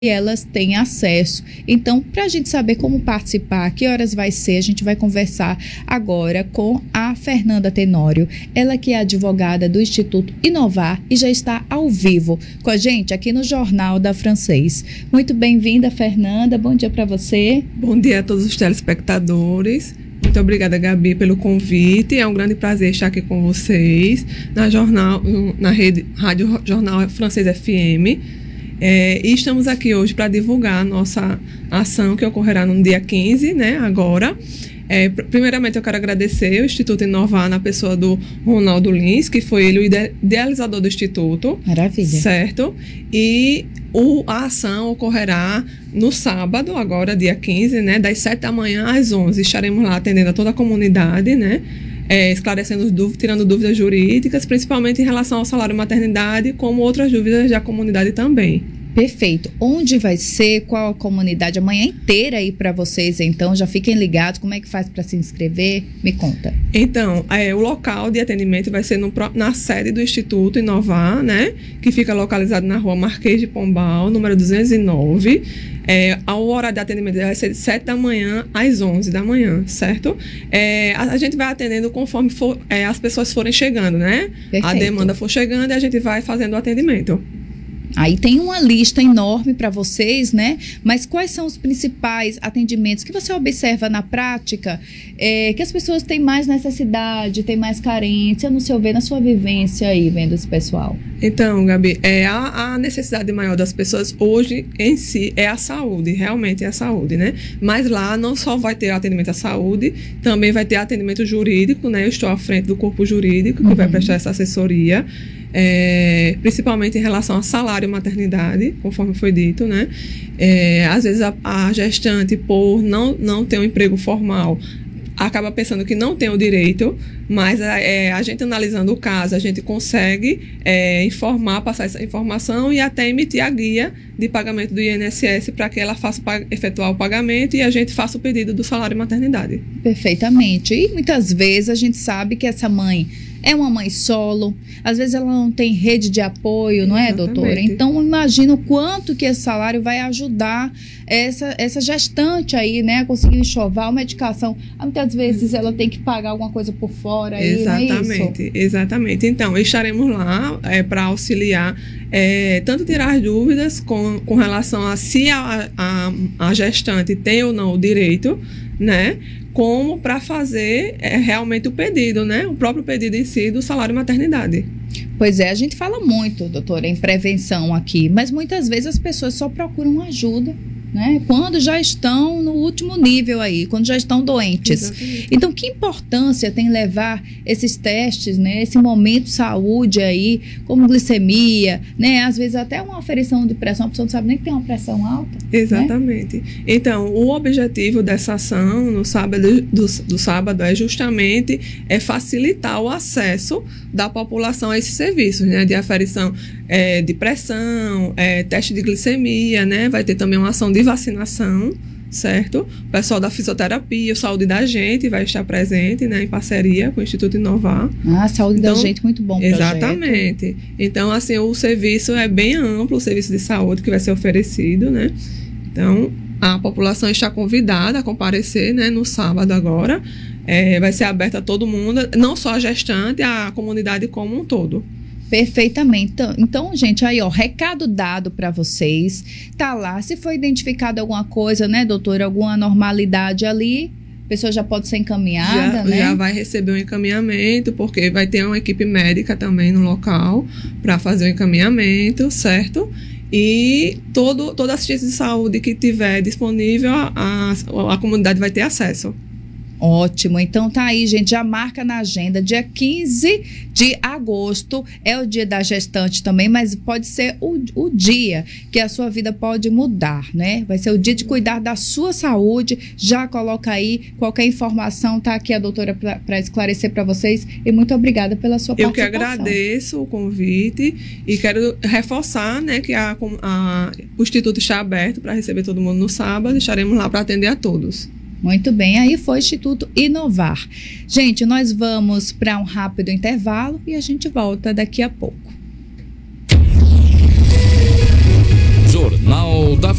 e elas têm acesso. Então, para a gente saber como participar, que horas vai ser, a gente vai conversar agora com a Fernanda Tenório, ela que é advogada do Instituto Inovar e já está ao vivo com a gente aqui no Jornal da Francês. Muito bem-vinda, Fernanda, bom dia para você. Bom dia a todos os telespectadores. Muito obrigada, Gabi, pelo convite. É um grande prazer estar aqui com vocês na rede Rádio Jornal Francês FM. E estamos aqui hoje para divulgar a nossa ação que ocorrerá no dia 15, né, agora. Primeiramente, eu quero agradecer o Instituto Inovar na pessoa do Ronaldo Lins, que foi ele o idealizador do Instituto. Maravilha. Certo? E a ação ocorrerá no sábado, agora dia 15, né, das 7 da manhã às 11. Estaremos lá atendendo a toda a comunidade, né? Esclarecendo dúvidas, tirando dúvidas jurídicas, principalmente em relação ao salário maternidade, como outras dúvidas da comunidade também. Perfeito. Onde vai ser? Qual a comunidade? A manhã inteira aí para vocês, então já fiquem ligados. Como é que faz para se inscrever? Me conta. Então, o local de atendimento vai ser na sede do Instituto Inovar, né? Que fica localizado na rua Marquês de Pombal, número 209. O horário de atendimento vai ser de 7 da manhã às 11 da manhã, certo? A gente vai atendendo conforme as pessoas forem chegando, né? Perfeito. A demanda for chegando e a gente vai fazendo o atendimento. Aí tem uma lista enorme para vocês, né? Mas quais são os principais atendimentos que você observa na prática, que as pessoas têm mais necessidade, têm mais carência, no seu ver, na sua vivência aí, vendo esse pessoal? Então, Gabi, a necessidade maior das pessoas hoje em si é a saúde, realmente é a saúde, né? Mas lá não só vai ter atendimento à saúde, também vai ter atendimento jurídico, né? Eu estou à frente do corpo jurídico que vai prestar essa assessoria. Principalmente em relação a salário e maternidade, conforme foi dito, né? Às vezes a gestante, por não ter um emprego formal, acaba pensando que não tem o direito, mas a gente analisando o caso, a gente consegue passar essa informação e até emitir a guia de pagamento do INSS para que ela efetuar o pagamento e a gente faça o pedido do salário e maternidade. Perfeitamente. E muitas vezes a gente sabe que essa mãe é uma mãe solo, às vezes ela não tem rede de apoio, não é, Exatamente. doutora? Então, imagina o quanto que esse salário vai ajudar essa gestante aí, né, a conseguir enxoval, medicação. Muitas vezes ela tem que pagar alguma coisa por fora. Aí, Exatamente, não é isso? Exatamente. Então, estaremos lá para auxiliar, tanto tirar dúvidas com relação a se a gestante tem ou não o direito, né? Como para fazer realmente o pedido, né? O próprio pedido em si do salário maternidade. Pois a gente fala muito, doutora, em prevenção aqui, mas muitas vezes as pessoas só procuram ajuda, né? Quando já estão no último nível aí, quando já estão doentes. Exatamente. Então, que importância tem levar esses testes, né? Esse momento de saúde aí, como glicemia, né? Às vezes até uma aferição de pressão, a pessoa não sabe nem que tem uma pressão alta. Exatamente. Né? Então, o objetivo dessa ação no sábado, do sábado é justamente facilitar o acesso da população a esses serviços, né? De aferição de pressão, teste de glicemia, né? Vai ter também uma ação de vacinação, certo? O pessoal da fisioterapia, o Saúde da Gente vai estar presente, né, em parceria com o Instituto Inovar. Saúde da Gente, muito bom projeto. Exatamente. Então, assim, o serviço é bem amplo, o serviço de saúde que vai ser oferecido, né? Então, a população está convidada a comparecer, né, no sábado agora. Vai ser aberta a todo mundo, não só a gestante, a comunidade como um todo. Perfeitamente. Então, gente, aí, ó, recado dado para vocês. Tá lá, se for identificado alguma coisa, né, doutora, alguma anormalidade ali, a pessoa já pode ser encaminhada, né? Já vai receber um encaminhamento, porque vai ter uma equipe médica também no local para fazer o encaminhamento, certo? E toda assistência de saúde que tiver disponível, a comunidade vai ter acesso. Ótimo, então tá aí, gente, já marca na agenda, dia 15 de agosto é o dia da gestante também, mas pode ser o dia que a sua vida pode mudar, né? Vai ser o dia de cuidar da sua saúde, já coloca aí, qualquer informação, tá aqui a doutora para esclarecer para vocês, e muito obrigada pela sua participação. Eu que agradeço o convite e quero reforçar, né, que o Instituto está aberto para receber todo mundo no sábado, estaremos lá para atender a todos. Muito bem, aí foi o Instituto Inovar. Gente, nós vamos para um rápido intervalo e a gente volta daqui a pouco. Jornal da